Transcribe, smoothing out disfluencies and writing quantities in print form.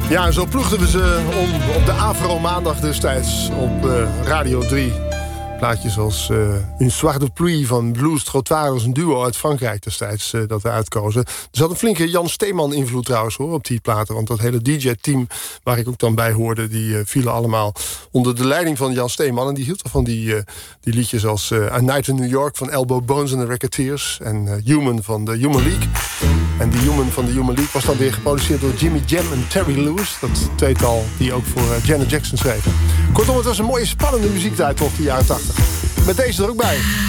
Ja, en zo ploegden we ze om op de Afro-maandag destijds op Radio 3. Plaatjes als Une Soir de Pluie van Blues Trottoirs, een duo uit Frankrijk destijds dat we uitkozen. Er zat een flinke Jan Steeman invloed trouwens hoor, op die platen. Want dat hele DJ-team waar ik ook dan bij hoorde, die vielen allemaal onder de leiding van Jan Steeman. En die hield wel van die liedjes als A Night in New York van Elbow Bones and the Racketeers. En Human van de Human League. En die Human van de Human League was dan weer geproduceerd door Jimmy Jam en Terry Lewis. Dat tweetal die ook voor Janet Jackson schreven. Kortom, het was een mooie spannende muziektijd toch, de jaren 80. Met deze er ook bij.